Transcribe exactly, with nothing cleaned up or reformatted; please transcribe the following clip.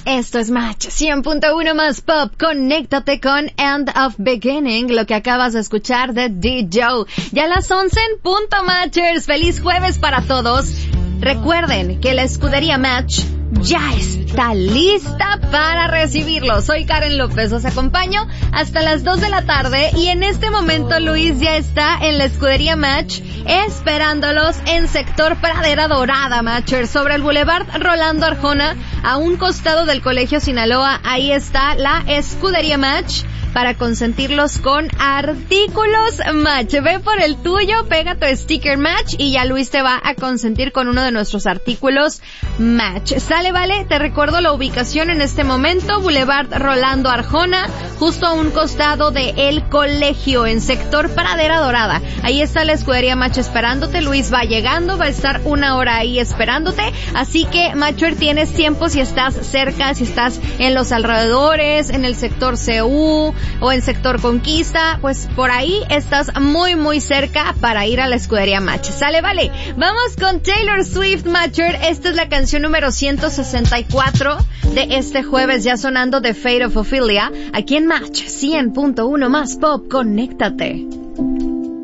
Esto es Match cien punto uno más Pop. Conéctate con End of Beginning, lo que acabas de escuchar de D. Joe. Ya a las once en punto, Matchers. Feliz jueves para todos. Recuerden que la escudería Match ya está lista para recibirlo. Soy Karen López, os acompaño hasta las dos de la tarde y en este momento Luis ya está en la escudería Match esperándolos en sector Pradera Dorada, Matchers, sobre el Boulevard Rolando Arjona, a un costado del Colegio Sinaloa. Ahí está la escudería Match para consentirlos con artículos Match. Ve por el tuyo, pega tu sticker Match y ya Luis te va a consentir con uno de nuestros artículos Match. ¿Sale, vale? Te recuerdo la ubicación en este momento, Boulevard Rolando Arjona, justo a un costado de el colegio, en sector Pradera Dorada. Ahí está la escudería Match esperándote. Luis va llegando, va a estar una hora ahí esperándote. Así que, Matcher, tienes tiempo si estás cerca, si estás en los alrededores, en el sector C U o en sector Conquista, pues por ahí estás muy muy cerca para ir a la escudería Match. ¿Sale, vale? Vamos con Taylor Swift, Matcher. Esta es la canción número ciento sesenta y cuatro de este jueves, ya sonando de Fate of Ophelia, aquí en Match cien punto uno más Pop. Conéctate.